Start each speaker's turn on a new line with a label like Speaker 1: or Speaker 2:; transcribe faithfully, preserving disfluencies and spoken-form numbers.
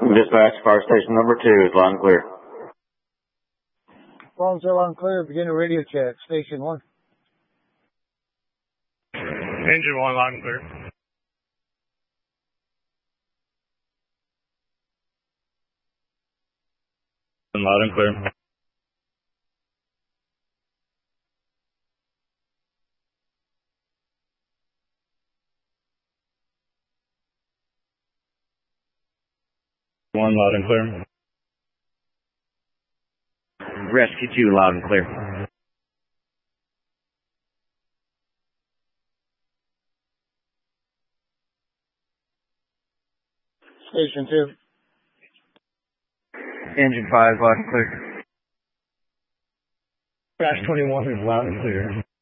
Speaker 1: Dispatch, fire station number two is loud and clear.
Speaker 2: Phones are loud and clear. Begin a radio check. Station one.
Speaker 3: Engine one, loud and clear. Loud and clear. One, loud and clear.
Speaker 1: Rescue two, loud and clear.
Speaker 2: Station two.
Speaker 1: Engine five, loud and clear.
Speaker 3: Crash twenty-one is loud and clear.